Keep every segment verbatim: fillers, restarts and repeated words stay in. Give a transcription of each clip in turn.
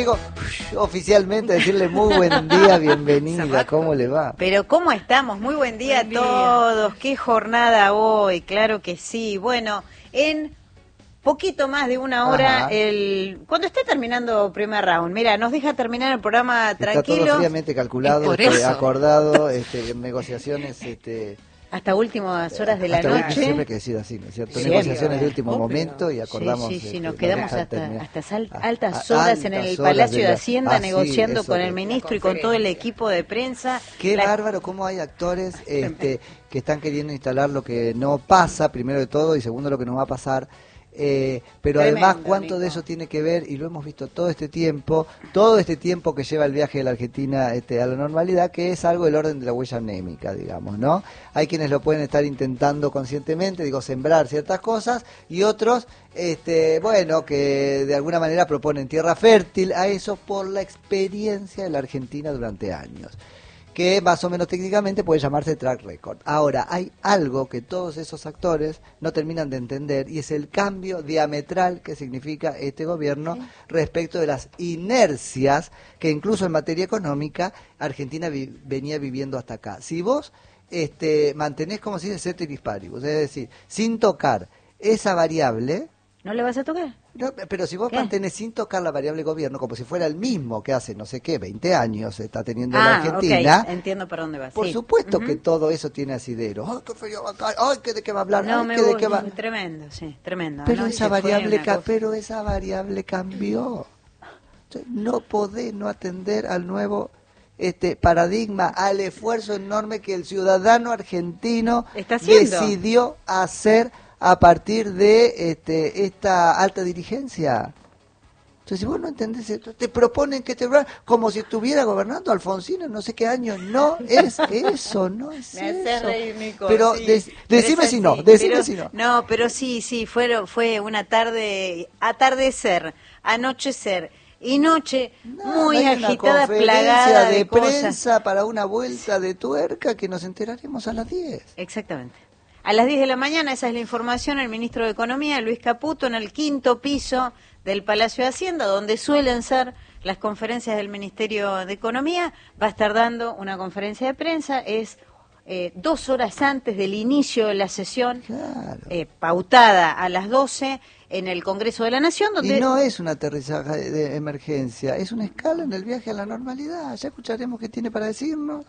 llego uff, oficialmente a decirle muy buen día, bienvenida, ¿cómo le va? Pero ¿cómo estamos? Muy buen día Buen a todos, qué jornada hoy, claro que sí. Bueno, en poquito más de una hora, el cuando esté terminando primer round, mira, nos deja terminar el programa tranquilo. Está todo fríamente calculado, este, acordado, este, en negociaciones... Este, hasta últimas horas de la hasta noche. Siempre hay que decir así, ¿no es cierto? Sí, Negociaciones de obvio. último Obvio. momento y acordamos... Sí, sí, sí, este, nos quedamos hasta, terminar, hasta sal, a, altas a, horas en el Palacio de, de la, Hacienda ah, negociando sí, con el que, ministro y con todo el equipo de prensa. Qué la... bárbaro cómo hay actores este, que están queriendo instalar lo que no pasa, primero de todo, y segundo lo que no va a pasar. Eh, pero Tremendo, además cuánto Nico. de eso tiene que ver, y lo hemos visto todo este tiempo, todo este tiempo que lleva el viaje de la Argentina este, a la normalidad, que es algo del orden de la huella anémica, digamos, ¿no? Hay quienes lo pueden estar intentando conscientemente, digo, sembrar ciertas cosas, y otros, este, bueno, que de alguna manera proponen tierra fértil a eso por la experiencia de la Argentina durante años, que más o menos técnicamente puede llamarse track record. Ahora, hay algo que todos esos actores no terminan de entender, y es el cambio diametral que significa este gobierno, sí, respecto de las inercias que incluso en materia económica Argentina vi venía viviendo hasta acá. Si vos este, mantenés, como se dice, ceteris paribus, es decir, sin tocar esa variable... ¿No le vas a tocar? No, pero si vos ¿Qué? mantenés sin tocar la variable gobierno, como si fuera el mismo que hace, no sé qué, veinte años está teniendo ah, la Argentina. Okay. Entiendo por dónde vas. Por sí. supuesto uh-huh. que todo eso tiene asidero. ¡Ay, qué frío acá! ¡Ay, qué de qué va a hablar! No, Ay, me qué de voy, qué va... Tremendo, sí, tremendo. Pero, Anoche esa variable, ca pero esa variable cambió. No podés no atender al nuevo... este paradigma, al esfuerzo enorme que el ciudadano argentino decidió hacer a partir de este, esta alta dirigencia. Entonces, si vos no entendés esto, te proponen que te como si estuviera gobernando Alfonsino en no sé qué año. No es eso, no es Me eso. hace reír, Nico, pero sí, de, decime pero si no, sí, decime pero, si no. No, pero sí, sí, fue, fue una tarde, atardecer, anochecer y noche No, muy no hay agitada, una plagada de, de cosas. prensa para una vuelta de tuerca que nos enteraremos a las diez. Exactamente. A las diez de la mañana, esa es la información, el ministro de Economía, Luis Caputo, en el quinto piso del Palacio de Hacienda, donde suelen ser las conferencias del Ministerio de Economía, va a estar dando una conferencia de prensa, es eh, dos horas antes del inicio de la sesión, claro. eh, pautada a las doce en el Congreso de la Nación, donde... Y no es un aterrizaje de emergencia, es una escala en el viaje a la normalidad. Ya escucharemos qué tiene para decirnos.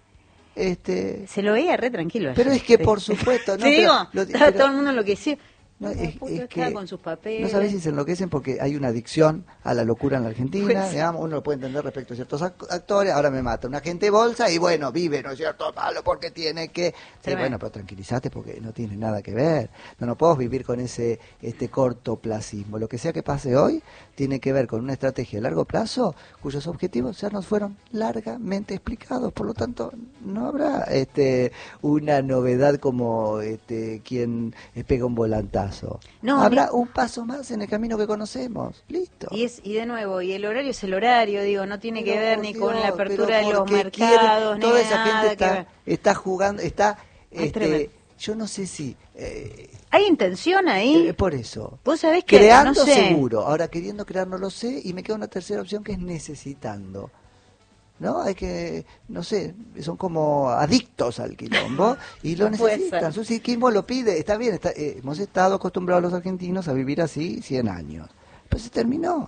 Este... Se lo veía re tranquilo. Pero es que por supuesto... No, ¿te digo? Lo, estaba pero, todo el mundo enloquecido. No, es, es que con sus papeles. No sabés si se enloquecen porque hay una adicción a la locura en la Argentina, pues, digamos, uno lo puede entender respecto a ciertos actores, ahora me mata un agente de bolsa y bueno, vive, ¿no es cierto? Malo porque tiene que... Sí, bueno, pero tranquilízate porque no tiene nada que ver, no, no podemos vivir con ese este cortoplacismo, lo que sea que pase hoy tiene que ver con una estrategia de largo plazo cuyos objetivos ya nos fueron largamente explicados, por lo tanto no habrá este una novedad como este quien pega un volantazo. No, habrá ni... un paso más en el camino que conocemos. Listo. Y es y de nuevo, y el horario es el horario, digo, no tiene pero que ver ni Dios, con la apertura de los mercados, quiere, toda ni esa nada gente está, que ver. está jugando, está es este, yo no sé si eh, hay intención ahí. Eh, por eso. Vos sabés que creando no sé. seguro, ahora queriendo crear no lo sé, y me queda una tercera opción que es necesitando. ¿No? Hay que, no sé, son como adictos al quilombo y lo necesitan. Su psiquismo lo pide, está bien, está, eh, hemos estado acostumbrados los argentinos a vivir así cien años. Pero se terminó.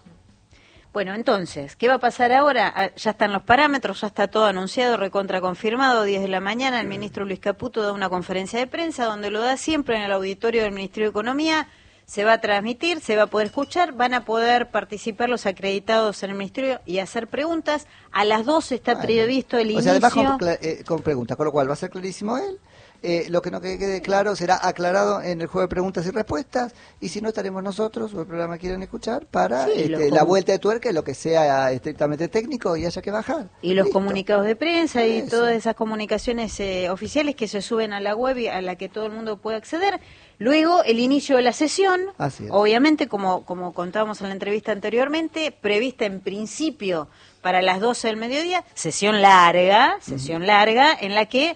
Bueno, entonces, ¿qué va a pasar ahora? Ah, ya están los parámetros, ya está todo anunciado, recontra confirmado, diez de la mañana, el ministro Luis Caputo da una conferencia de prensa donde lo da siempre en el auditorio del Ministerio de Economía. Se va a transmitir, se va a poder escuchar, van a poder participar los acreditados en el Ministerio y hacer preguntas. A las doce está bueno, previsto el o sea, inicio. Además con, eh, con preguntas, con lo cual va a ser clarísimo él. Eh, lo que no quede claro será aclarado en el juego de preguntas y respuestas, y si no estaremos nosotros o el programa quieren escuchar para sí, este, la vuelta de tuerca, lo que sea estrictamente técnico y haya que bajar. Y los Listo. Comunicados de prensa y Eso. Todas esas comunicaciones eh, oficiales que se suben a la web y a la que todo el mundo puede acceder. Luego el inicio de la sesión, obviamente como, como contábamos en la entrevista anteriormente, prevista en principio para las doce del mediodía, sesión larga, sesión uh-huh. larga en la que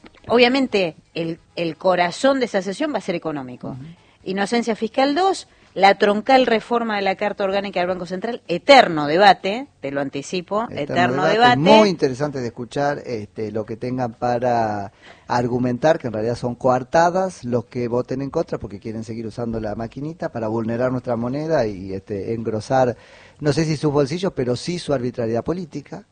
obviamente el, el corazón de esa sesión va a ser económico. Uh-huh. Inocencia Fiscal dos, la troncal reforma de la Carta Orgánica del Banco Central, eterno debate, te lo anticipo, eterno, eterno debate. debate. Muy interesante de escuchar este, lo que tengan para argumentar, que en realidad son coartadas, los que voten en contra porque quieren seguir usando la maquinita para vulnerar nuestra moneda y este, engrosar, no sé si sus bolsillos, pero sí su arbitrariedad política.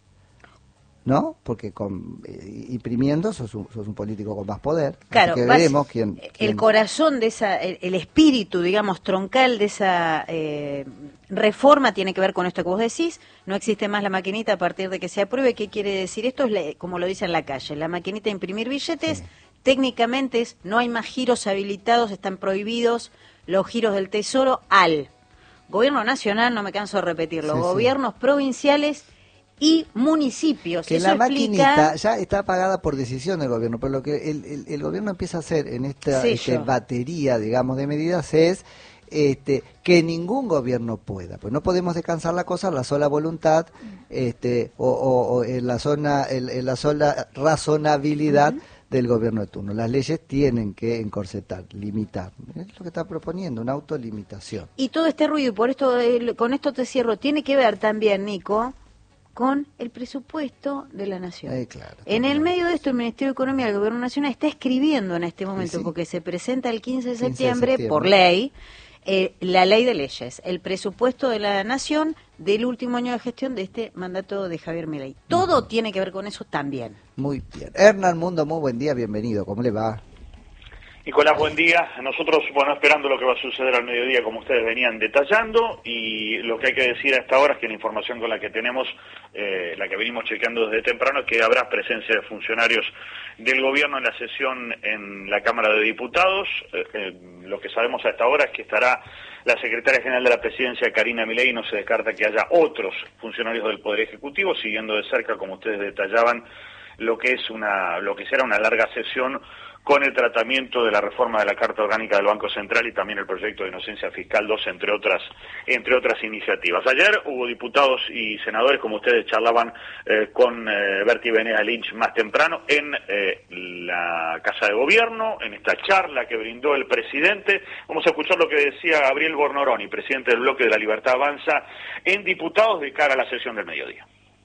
¿No? Porque con, eh, imprimiendo sos un, sos un político con más poder. Claro, así que veremos quién, quién... El corazón de esa, el, el espíritu, digamos, troncal de esa eh, reforma tiene que ver con esto que vos decís. No existe más la maquinita a partir de que se apruebe. ¿Qué quiere decir esto? Es la, como lo dice en la calle, la maquinita de imprimir billetes, sí. Técnicamente es, no hay más giros habilitados, están prohibidos los giros del Tesoro al Gobierno Nacional, no me canso de repetirlo, sí, gobiernos sí. provinciales y municipios. Que Eso la explica... maquinita ya está pagada por decisión del gobierno, pero lo que el, el, el gobierno empieza a hacer en esta este, batería, digamos, de medidas es este, que ningún gobierno pueda. Pues no podemos descansar la cosa en la sola voluntad este, o, o, o en la zona, en, en la sola razonabilidad uh-huh. del gobierno de turno. Las leyes tienen que encorsetar, limitar. Es lo que está proponiendo, una autolimitación. Y todo este ruido, y por esto, eh, con esto te cierro, tiene que ver también, Nico, con el presupuesto de la Nación. Eh, claro, en claro. el medio de esto, el Ministerio de Economía del Gobierno Nacional está escribiendo en este momento, sí, sí. porque se presenta el quince de septiembre, quince de septiembre. por ley, eh, la ley de leyes, el presupuesto de la Nación del último año de gestión de este mandato de Javier Milei. Todo uh-huh. tiene que ver con eso también. Muy bien. Hernán Mundo, muy buen día, bienvenido. ¿Cómo le va? Nicolás, buen día. Nosotros, bueno, esperando lo que va a suceder al mediodía, como ustedes venían detallando, y lo que hay que decir a esta hora es que la información con la que tenemos, eh, la que venimos chequeando desde temprano, es que habrá presencia de funcionarios del gobierno en la sesión en la Cámara de Diputados. Eh, eh, lo que sabemos a esta hora es que estará la secretaria general de la Presidencia, Karina Milei, y no se descarta que haya otros funcionarios del Poder Ejecutivo, siguiendo de cerca, como ustedes detallaban, lo que es una, lo que será una larga sesión con el tratamiento de la reforma de la Carta Orgánica del Banco Central y también el proyecto de inocencia fiscal dos, entre otras entre otras iniciativas. Ayer hubo diputados y senadores, como ustedes charlaban eh, con eh, Berti Venegas Lynch más temprano, en eh, la Casa de Gobierno, en esta charla que brindó el presidente. Vamos a escuchar lo que decía Gabriel Bornoroni, presidente del Bloque de la Libertad Avanza, en diputados de cara a la sesión del mediodía.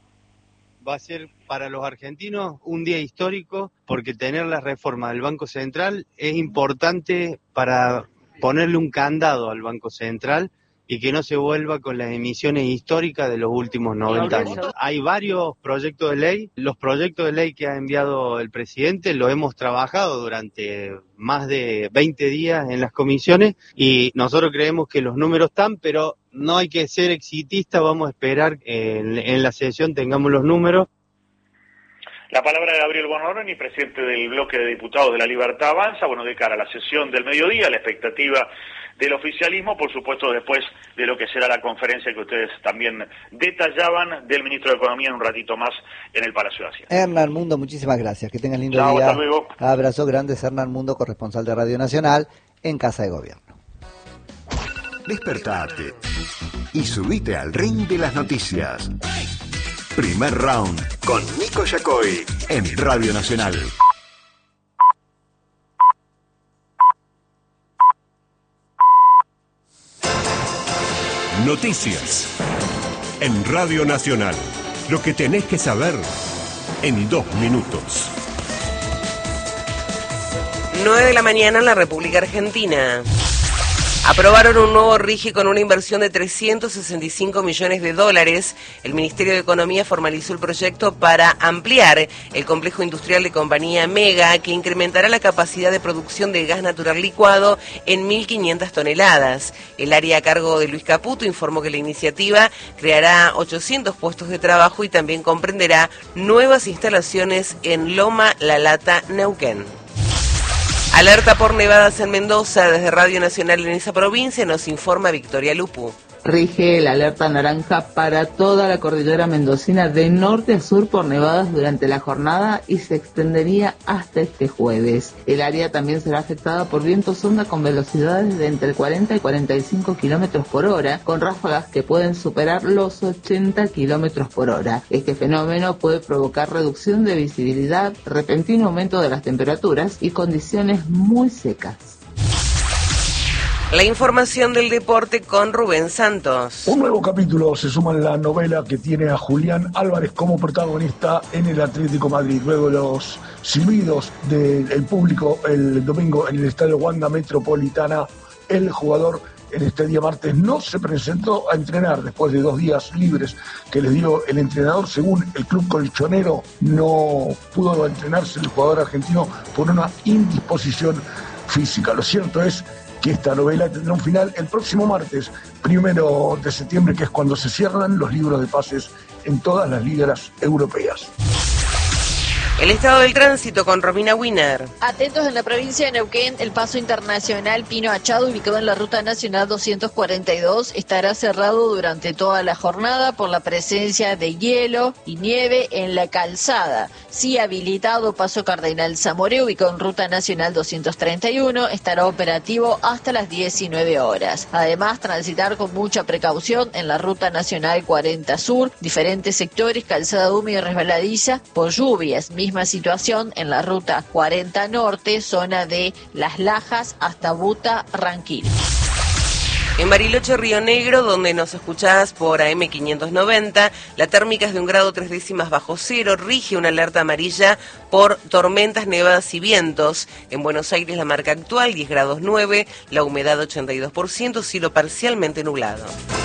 Va a ser para los argentinos un día histórico porque tener la reforma del Banco Central es importante para ponerle un candado al Banco Central y que no se vuelva con las emisiones históricas de los últimos noventa años. Hay varios proyectos de ley. Los proyectos de ley que ha enviado el presidente los hemos trabajado durante más de veinte días en las comisiones y nosotros creemos que los números están, pero no hay que ser exitista, vamos a esperar que en, en la sesión tengamos los números. La palabra de Gabriel Bornoroni, presidente del Bloque de Diputados de la Libertad Avanza, bueno, de cara a la sesión del mediodía, la expectativa del oficialismo, por supuesto después de lo que será la conferencia que ustedes también detallaban del ministro de Economía en un ratito más en el Palacio de Hacienda. Hernán Mundo, muchísimas gracias, que tengan lindo Chao, día. hasta luego. Abrazo grande, Hernán Mundo, corresponsal de Radio Nacional en Casa de Gobierno. Despertate y subite al ring de las noticias. Primer round con Nico Yacoy en Radio Nacional. Noticias en Radio Nacional. Lo que tenés que saber en dos minutos. nueve de la mañana en la República Argentina. Aprobaron un nuevo RIGI con una inversión de trescientos sesenta y cinco millones de dólares. El Ministerio de Economía formalizó el proyecto para ampliar el complejo industrial de compañía Mega, que incrementará la capacidad de producción de gas natural licuado en mil quinientas toneladas. El área a cargo de Luis Caputo informó que la iniciativa creará ochocientos puestos de trabajo y también comprenderá nuevas instalaciones en Loma La Lata, Neuquén. Alerta por nevadas en Mendoza. Desde Radio Nacional en esa provincia nos informa Victoria Lupu. Rige la alerta naranja para toda la cordillera mendocina de norte a sur por nevadas durante la jornada y se extendería hasta este jueves. El área también será afectada por vientos onda con velocidades de entre cuarenta y cuarenta y cinco kilómetros por hora, con ráfagas que pueden superar los ochenta kilómetros por hora. Este fenómeno puede provocar reducción de visibilidad, repentino aumento de las temperaturas y condiciones muy secas. La información del deporte con Rubén Santos. Un nuevo capítulo se suma en la novela que tiene a Julián Álvarez como protagonista en el Atlético Madrid. Luego de los silbidos del público el domingo en el estadio Wanda Metropolitana, el jugador en este día martes no se presentó a entrenar después de dos días libres que les dio el entrenador. Según el club colchonero, no pudo entrenarse el jugador argentino por una indisposición física. Lo cierto es que esta novela tendrá un final el próximo martes, primero de septiembre, que es cuando se cierran los libros de pases en todas las ligas europeas. El estado del tránsito con Romina Wiener. Atentos, en la provincia de Neuquén, el paso internacional Pino Achado, ubicado en la ruta nacional doscientos cuarenta y dos, estará cerrado durante toda la jornada por la presencia de hielo y nieve en la calzada. Sí habilitado paso Cardenal Zamoré, ubicado en ruta nacional doscientos treinta y uno, estará operativo hasta las diecinueve horas. Además, transitar con mucha precaución en la ruta nacional cuarenta Sur, diferentes sectores, calzada húmeda y resbaladiza por lluvias. Misma situación en la ruta cuarenta Norte, zona de Las Lajas hasta Buta, Ranquil. En Bariloche, Río Negro, donde nos escuchás por A M quinientos noventa, la térmica es de un grado tres décimas bajo cero, rige una alerta amarilla por tormentas, nevadas y vientos. En Buenos Aires, la marca actual diez grados nueve, la humedad ochenta y dos por ciento, cielo parcialmente nublado.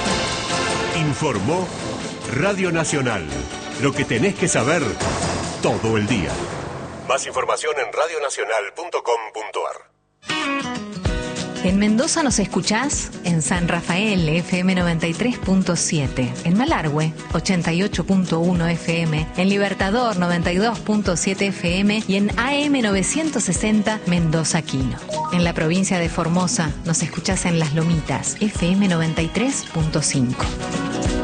Informó Radio Nacional, lo que tenés que saber todo el día. Más información en radio nacional punto com punto a r. En Mendoza nos escuchás en San Rafael, F M noventa y tres punto siete, en Malargüe, ochenta y ocho punto uno F M, en Libertador, noventa y dos punto siete F M y en A M novecientos sesenta Mendoza Quino. En la provincia de Formosa nos escuchás en Las Lomitas, F M noventa y tres punto cinco.